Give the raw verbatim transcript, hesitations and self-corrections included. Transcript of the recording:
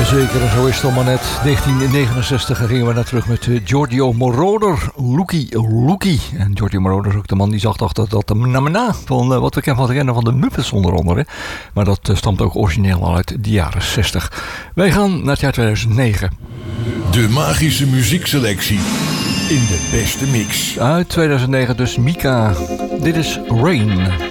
Zeker, zo is het allemaal net. negentien negenenzestig gingen we naar terug met Giorgio Moroder, Lookie Lookie. En Giorgio Moroder is ook de man die zag dat dat de namena van uh, wat we kennen van de van de Muppets onder andere. Maar dat uh, stamt ook origineel al uit de jaren zestig. Wij gaan naar het jaar tweeduizend negen. De magische muziekselectie in de beste mix. Uit tweeduizend negen dus Mika. Dit is Rain.